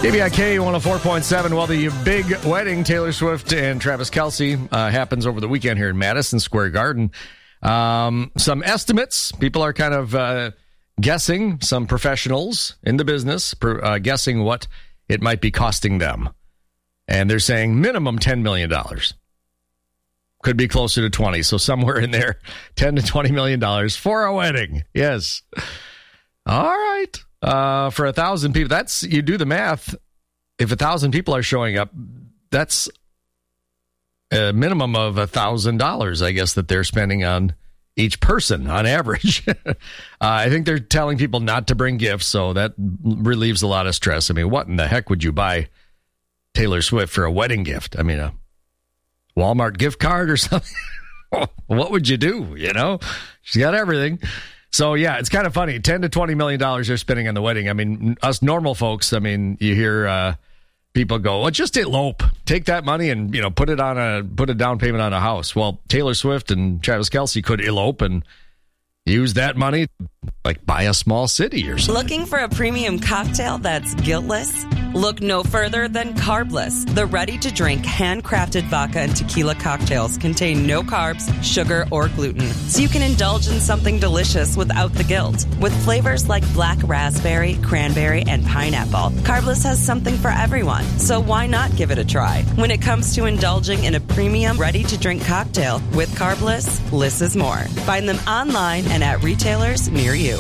KBIK 104.7. Well, the big wedding, Taylor Swift and Travis Kelce, happens over the weekend here in Madison Square Garden. Some estimates. People are kind of guessing, some professionals in the business, guessing what it might be costing them. And they're saying minimum $10 million. Could be closer to 20. So somewhere in there, $10 to $20 million for a wedding. Yes. All right. For 1,000 people, you do the math. If 1,000 people are showing up, that's a minimum of $1,000, I guess, that they're spending on each person on average. I think they're telling people not to bring gifts, so that relieves a lot of stress. I mean, what in the heck would you buy Taylor Swift for a wedding gift? I mean, a Walmart gift card or something? What would you do? You know, she's got everything. So, yeah, it's kind of funny. $10 to $20 million they're spending on the wedding. I mean, us normal folks, I mean, you hear people go, well, just elope. Take that money and, put a down payment on a house. Well, Taylor Swift and Travis Kelce could elope and use that money, like buy a small city or something. Looking for a premium cocktail that's guiltless? Look no further than Carbless. The ready-to-drink, handcrafted vodka and tequila cocktails contain no carbs, sugar, or gluten, so you can indulge in something delicious without the guilt. With flavors like black raspberry, cranberry, and pineapple, Carbless has something for everyone, so why not give it a try? When it comes to indulging in a premium, ready-to-drink cocktail with Carbless, less is more. Find them online and at retailers near you.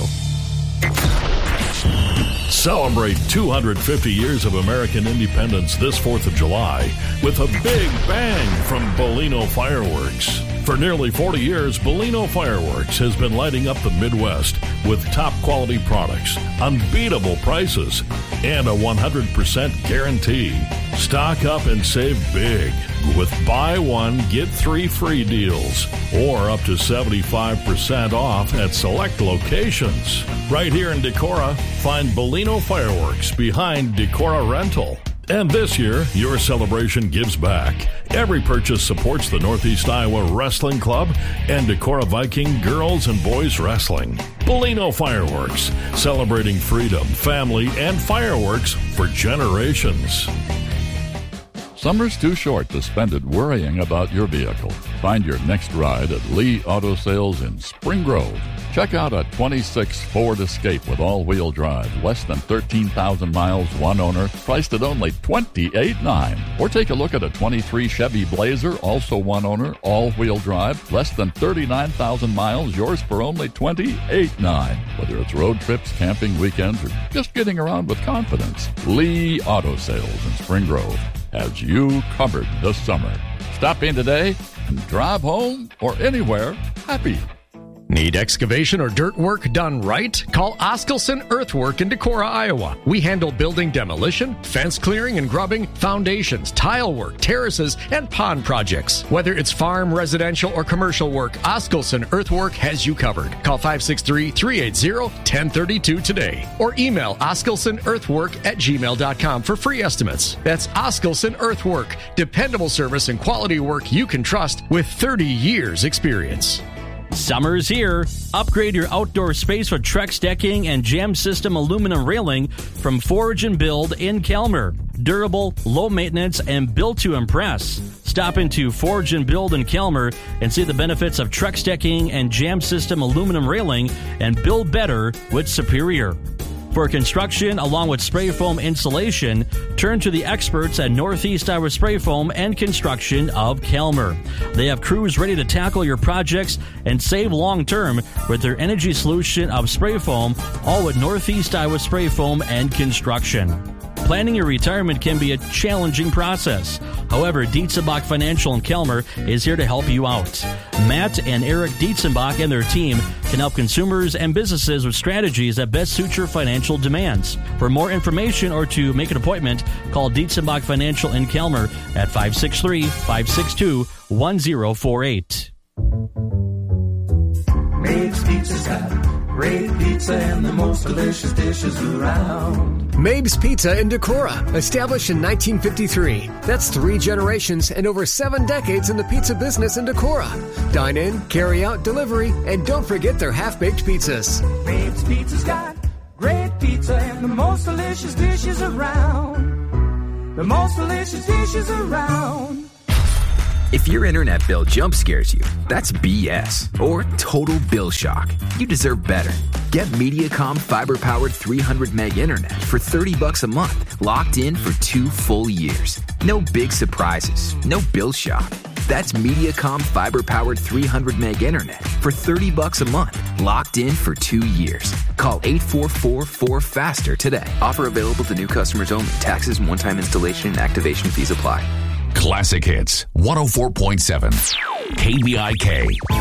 Celebrate 250 years of American independence this 4th of July with a big bang from Bellino Fireworks. For nearly 40 years, Bellino Fireworks has been lighting up the Midwest with top quality products, unbeatable prices, and a 100% guarantee. Stock up and save big with buy one, get 3 free deals or up to 75% off at select locations. Right here in Decorah, find Bellino Fireworks behind Decorah Rental. And this year, your celebration gives back. Every purchase supports the Northeast Iowa Wrestling Club and Decorah Viking Girls and Boys Wrestling. Bellino Fireworks, celebrating freedom, family, and fireworks for generations. Summer's too short to spend it worrying about your vehicle. Find your next ride at Lee Auto Sales in Spring Grove. Check out a 26 Ford Escape with all-wheel drive, less than 13,000 miles, one owner, priced at only $28,900. Or take a look at a 23 Chevy Blazer, also one owner, all-wheel drive, less than 39,000 miles, yours for only $28,900. Whether it's road trips, camping, weekends, or just getting around with confidence, Lee Auto Sales in Spring Grove has you covered this summer. Stop in today and drive home or anywhere happy. Need excavation or dirt work done right? Call Oskelson Earthwork in Decorah, Iowa. We handle building demolition, fence clearing and grubbing, foundations, tile work, terraces, and pond projects. Whether it's farm, residential, or commercial work, Oskelson Earthwork has you covered. Call 563-380-1032 today or email oskelsonearthwork@gmail.com for free estimates. That's Oskelson Earthwork, dependable service and quality work you can trust with 30 years experience. Summer's here. Upgrade your outdoor space with Trex decking and Jam System aluminum railing from Forge and Build in Kelmer. Durable, low maintenance, and built to impress. Stop into Forge and Build in Kelmer and see the benefits of Trex decking and Jam System aluminum railing and build better with Superior. For construction, along with spray foam insulation, turn to the experts at Northeast Iowa Spray Foam and Construction of Kelmer. They have crews ready to tackle your projects and save long-term with their energy solution of spray foam, all with Northeast Iowa Spray Foam and Construction. Planning your retirement can be a challenging process. However, Dietzenbach Financial in Kelmer is here to help you out. Matt and Eric Dietzenbach and their team can help consumers and businesses with strategies that best suit your financial demands. For more information or to make an appointment, call Dietzenbach Financial in Kelmer at 563-562-1048. Maeve's Pizza's got great pizza and the most delicious dishes around. Maeve's Pizza in Decorah, established in 1953. That's 3 generations and over 7 decades in the pizza business in Decorah. Dine in, carry out, delivery, and don't forget their half-baked pizzas. Maeve's Pizza's got great pizza and the most delicious dishes around. the most delicious dishes around. If your internet bill jump scares you, that's BS or total bill shock. You deserve better. Get Mediacom fiber-powered 300 meg internet for $30 a month, locked in for 2 full years. No big surprises, no bill shock. That's Mediacom fiber-powered 300 meg internet for $30 a month, locked in for 2 years. Call 844-4FASTER today. Offer available to new customers only. Taxes and one-time installation and activation fees apply. Classic Hits 104.7 KBIK.